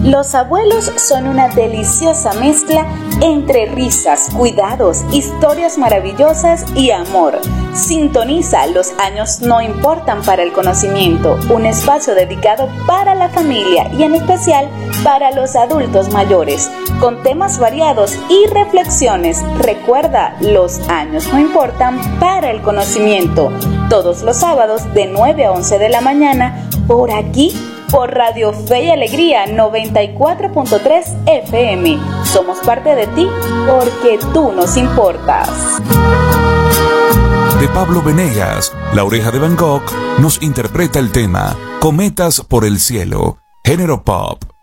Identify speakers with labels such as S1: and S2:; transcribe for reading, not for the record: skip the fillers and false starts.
S1: Los abuelos son una deliciosa mezcla entre risas, cuidados, historias maravillosas y amor. Sintoniza Los años no importan para el conocimiento, un espacio dedicado para la familia y en especial para los adultos mayores, con temas variados y reflexiones. Recuerda, los años no importan para el conocimiento. Todos los sábados de 9 a 11 de la mañana, por aquí, por Radio Fe y Alegría 94.3 FM. Somos parte de ti porque tú nos importas.
S2: De Pablo Venegas, La Oreja de Van Gogh nos interpreta el tema Cometas por el Cielo, género pop.